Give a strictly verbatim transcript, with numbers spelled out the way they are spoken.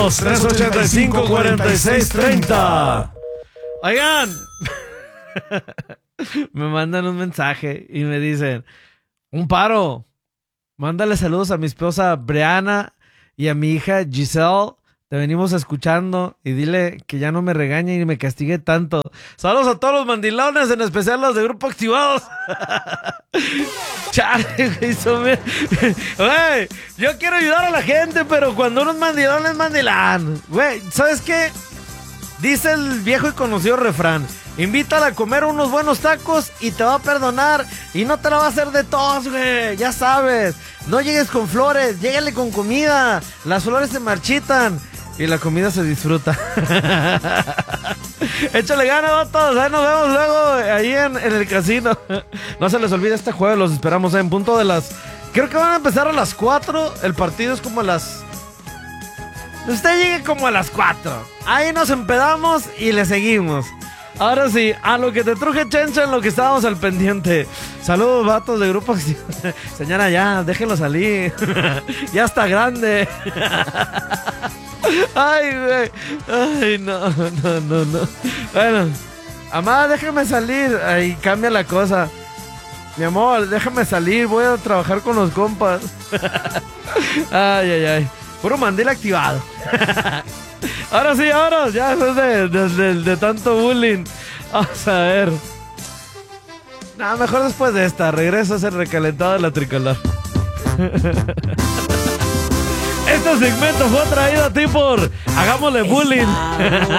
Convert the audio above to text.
tres ochenta y cinco, cuarenta y seis, treinta. Oigan, me mandan un mensaje y me dicen: un paro, mándale saludos a mi esposa Brianna y a mi hija Giselle. Te venimos escuchando y dile que ya no me regañe y me castigue tanto. Saludos a todos los mandilones, en especial los de Grupo Activados. Chale, güey, son bien- Güey, yo quiero ayudar a la gente, pero cuando uno es mandilón, es mandilán. Güey, ¿sabes qué? Dice el viejo y conocido refrán: invítala a comer unos buenos tacos y te va a perdonar y no te la va a hacer de tos, güey. Ya sabes, no llegues con flores, llégale con comida. Las flores se marchitan y la comida se disfruta. Échale ganas, vatos. Ahí nos vemos luego ahí en, en el casino. No se les olvide este jueves, los esperamos en punto de las... Creo que van a empezar a las cuatro. El partido es como a las... Usted llegue como a las cuatro. Ahí nos empedamos y le seguimos. Ahora sí, a lo que te truje, Chencha, en lo que estábamos al pendiente. Saludos, vatos de Grupo Acción. Señora, ya, déjenlo salir. Ya está grande. Ay, güey. Ay, no, no, no, no. Bueno, amada, déjame salir. Ahí cambia la cosa. Mi amor, déjame salir. Voy a trabajar con los compas. Ay, ay, ay. Puro mandil activado. Ahora sí, ahora. Ya, después de, de, de, de tanto bullying. Vamos a ver. Nah, mejor después de esta. Regresa a ser recalentado de la tricolor. Este segmento fue traído a ti por Hagámosle Bullying.